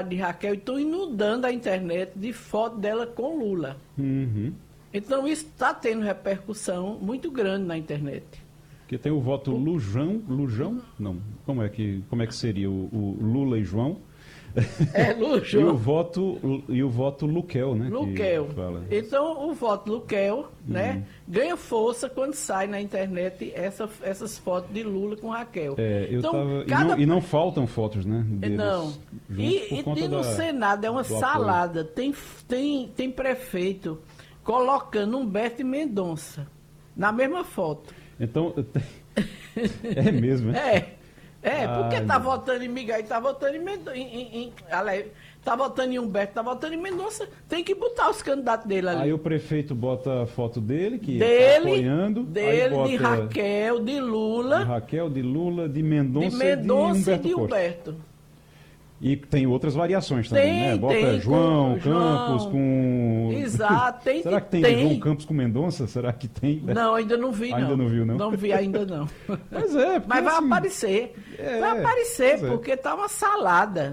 de Raquel e estão inundando a internet de foto dela com Lula. Uhum. Então isso está tendo repercussão muito grande na internet. Porque tem o voto Lujão? Não. Como é que seria o Lula e João? Lujão. E o voto Luquel, né? Luquel. Então, o voto Luquel, né, ganha força quando sai na internet essas fotos de Lula com Raquel. E não faltam fotos, né? Não. E no Senado é uma salada. Tem prefeito colocando Humberto e Mendonça na mesma foto. Então, é mesmo, né? Porque tá votando em Miguel, tá votando em Mendonça, tá votando em Humberto, tá votando em Mendonça, tem que botar os candidatos dele ali. Aí o prefeito bota a foto dele, que tá apoiando. De Raquel, de Lula. De Mendonça e de Humberto. E tem outras variações também, né? Bota tem João Campos com... Exato, tem. Será que tem João Campos com Mendonça? Será que tem? Não, ainda não vi, Ainda não viu, não? Não vi ainda, não. Mas mas vai aparecer. Vai aparecer, porque tá uma salada.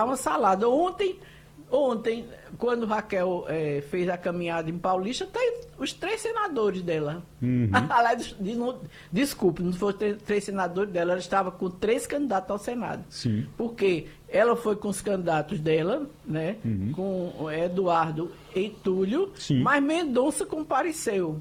Ontem, quando Raquel fez a caminhada em Paulista, tem os 3 senadores dela. Uhum. Desculpe, não foram 3 senadores dela, ela estava com 3 candidatos ao Senado. Sim. Porque ela foi com os candidatos dela, né? Uhum. Com Eduardo e Túlio, sim, mas Mendonça compareceu.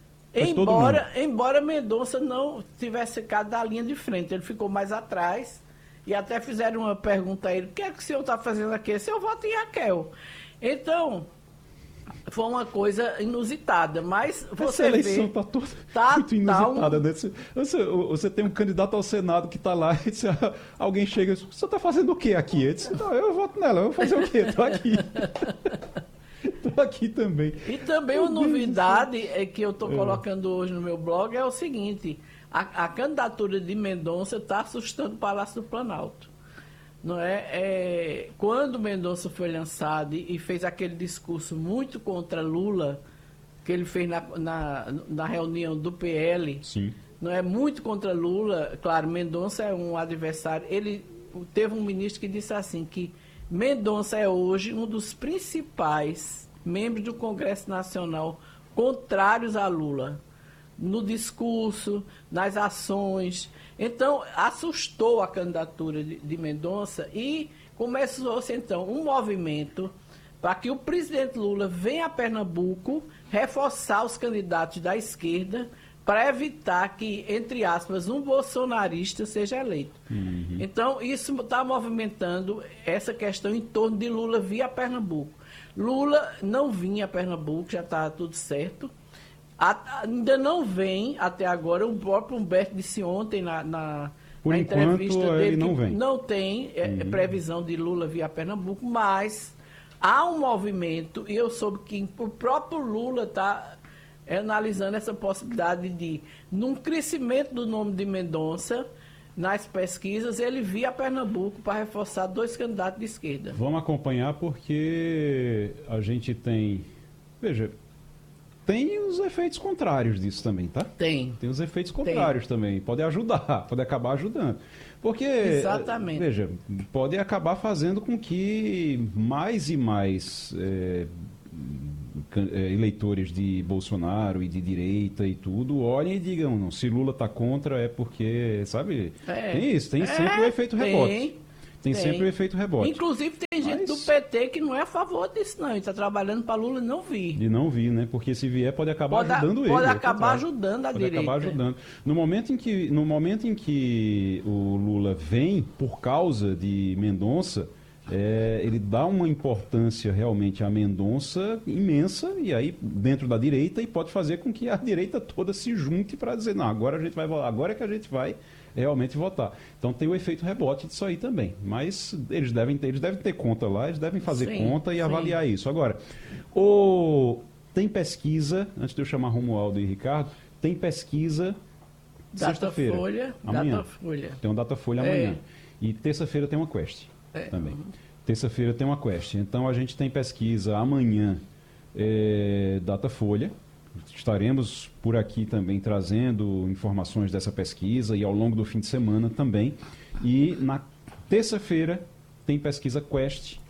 Embora Mendonça não tivesse ficado da linha de frente, ele ficou mais atrás. E até fizeram uma pergunta a ele: o que é que o senhor está fazendo aqui? Eu voto em Raquel. Então, foi uma coisa inusitada, mas você vê... Essa eleição está toda muito inusitada, né? Você tem um candidato ao Senado que está lá, e alguém chega e diz: você está fazendo o quê aqui? Ele disse: não, eu voto nela, eu vou fazer o quê? Estou aqui. Estou aqui também. E também uma novidade que eu estou colocando hoje no meu blog é o seguinte: a candidatura de Mendonça está assustando o Palácio do Planalto. Não é? Quando Mendonça foi lançado e fez aquele discurso muito contra Lula, que ele fez na reunião do PL, sim, não é? Muito contra Lula. Claro, Mendonça é um adversário. Teve um ministro que disse assim, que Mendonça é hoje um dos principais membros do Congresso Nacional contrários a Lula, no discurso, nas ações. Então, assustou a candidatura de Mendonça e começou-se, então, um movimento para que o presidente Lula venha a Pernambuco reforçar os candidatos da esquerda para evitar que, entre aspas, um bolsonarista seja eleito. Uhum. Então, isso está movimentando essa questão em torno de Lula vir a Pernambuco. Lula não vinha a Pernambuco, já está tudo certo. Ainda não vem, até agora, o próprio Humberto disse ontem na entrevista dele, ele não vem. Não tem previsão de Lula vir a Pernambuco, mas há um movimento, e eu soube que o próprio Lula está analisando essa possibilidade de, num crescimento do nome de Mendonça, nas pesquisas, ele vir a Pernambuco para reforçar 2 candidatos de esquerda. Vamos acompanhar, porque a gente tem... Veja, tem os efeitos contrários disso também, tá? Tem os efeitos contrários também. Pode ajudar, pode acabar ajudando. Porque, exatamente, veja, pode acabar fazendo com que mais e mais eleitores de Bolsonaro e de direita e tudo olhem e digam: não, se Lula está contra é porque, sabe? Tem isso, tem sempre o efeito rebote. Tem sempre o efeito rebote. Inclusive tem gente do PT que não é a favor disso, não. Ele está trabalhando para Lula não vir. E não vir, né? Porque se vier pode acabar ajudando ele. Pode acabar ajudando a direita. Pode acabar ajudando. No momento em que o Lula vem por causa de Mendonça, ele dá uma importância realmente a Mendonça imensa, e aí dentro da direita, e pode fazer com que a direita toda se junte para dizer: não, agora é que a gente vai realmente votar. Então tem o efeito rebote disso aí também. Mas eles devem ter conta lá, eles devem fazer conta e avaliar isso. Agora, tem pesquisa, antes de eu chamar Romualdo e Ricardo, tem pesquisa sexta-feira. Amanhã. Datafolha. Tem um Datafolha amanhã. E terça-feira tem uma Quest também. Terça-feira tem uma Quest. Então a gente tem pesquisa amanhã, Datafolha. Estaremos por aqui também trazendo informações dessa pesquisa e ao longo do fim de semana também. E na terça-feira tem pesquisa Quest